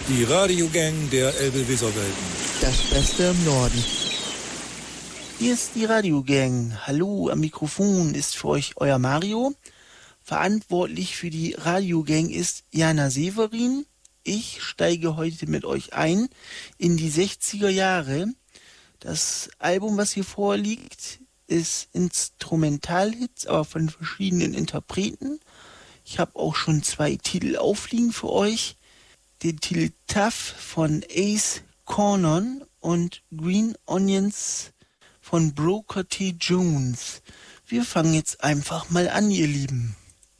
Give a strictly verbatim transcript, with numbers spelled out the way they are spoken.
Die Radiogang der Elbe-Weser-Welten. Das Beste im Norden. Hier ist die Radiogang. Hallo, am Mikrofon ist für euch euer Mario. Verantwortlich für die Radiogang ist Jana Severin. Ich steige heute mit euch ein in die sechziger Jahre. Das Album, was hier vorliegt, ist Instrumentalhits, aber von verschiedenen Interpreten. Ich habe auch schon zwei Titel aufliegen für euch. Den Titel Tough von Ace Cornon und Green Onions von Booker T. Jones. Wir fangen jetzt einfach mal an, ihr Lieben.